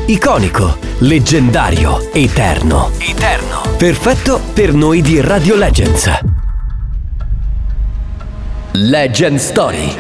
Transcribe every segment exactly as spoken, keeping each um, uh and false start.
iconico, leggendario, eterno. Eterno. Perfetto per noi di Radio Legends. Legend Story.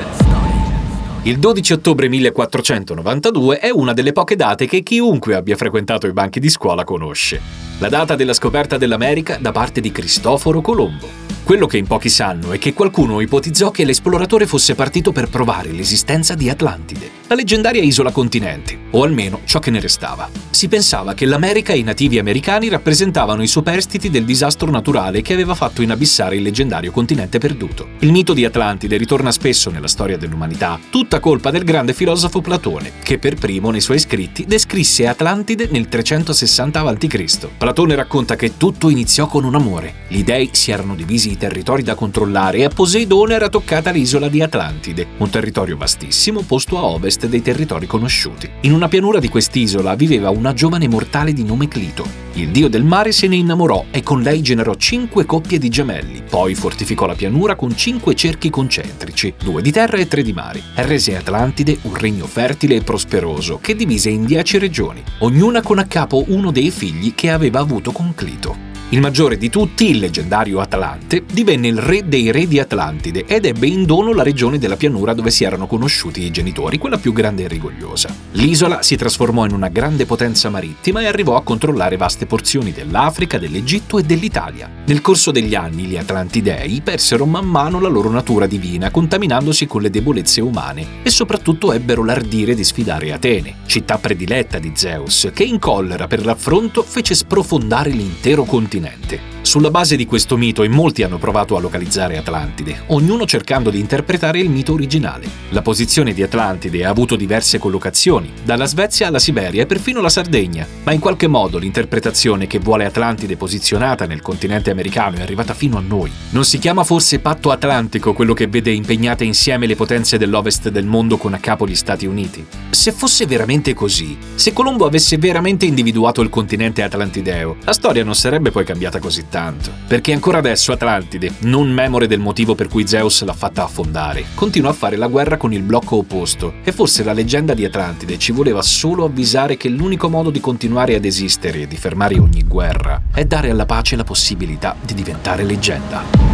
Il dodici ottobre millequattrocentonovantadue è una delle poche date che chiunque abbia frequentato i banchi di scuola conosce. La data della scoperta dell'America da parte di Cristoforo Colombo. Quello che in pochi sanno è che qualcuno ipotizzò che l'esploratore fosse partito per provare l'esistenza di Atlantide, la leggendaria isola continente, o almeno ciò che ne restava. Si pensava che l'America e i nativi americani rappresentavano i superstiti del disastro naturale che aveva fatto inabissare il leggendario continente perduto. Il mito di Atlantide ritorna spesso nella storia dell'umanità, tutta colpa del grande filosofo Platone, che per primo nei suoi scritti descrisse Atlantide nel trecentosessanta avanti Cristo Platone racconta che tutto iniziò con un amore. Gli dei si erano divisi i territori da controllare e a Poseidone era toccata l'isola di Atlantide, un territorio vastissimo posto a ovest dei territori conosciuti. In una pianura di quest'isola viveva una giovane mortale di nome Clito. Il dio del mare se ne innamorò e con lei generò cinque coppie di gemelli, poi fortificò la pianura con cinque cerchi concentrici, due di terra e tre di mare, e rese Atlantide un regno fertile e prosperoso che divise in dieci regioni, ognuna con a capo uno dei figli che aveva avuto con Clito. Il maggiore di tutti, il leggendario Atlante, divenne il re dei re di Atlantide ed ebbe in dono la regione della pianura dove si erano conosciuti i genitori, quella più grande e rigogliosa. L'isola si trasformò in una grande potenza marittima e arrivò a controllare vaste porzioni dell'Africa, dell'Egitto e dell'Italia. Nel corso degli anni gli Atlantidei persero man mano la loro natura divina, contaminandosi con le debolezze umane, e soprattutto ebbero l'ardire di sfidare Atene, città prediletta di Zeus, che in collera per l'affronto fece sprofondare l'intero continente. Sulla base di questo mito in molti hanno provato a localizzare Atlantide, ognuno cercando di interpretare il mito originale. La posizione di Atlantide ha avuto diverse collocazioni, dalla Svezia alla Siberia e perfino la Sardegna, ma in qualche modo l'interpretazione che vuole Atlantide posizionata nel continente americano è arrivata fino a noi. Non si chiama forse patto atlantico quello che vede impegnate insieme le potenze dell'ovest del mondo con a capo gli Stati Uniti? Se fosse veramente così, se Colombo avesse veramente individuato il continente atlantideo, la storia non sarebbe poi cambiata così tanto, perché ancora adesso Atlantide, non memore del motivo per cui Zeus l'ha fatta affondare, continua a fare la guerra con il blocco opposto, e forse la leggenda di Atlantide ci voleva solo avvisare che l'unico modo di continuare ad esistere e di fermare ogni guerra è dare alla pace la possibilità di diventare leggenda.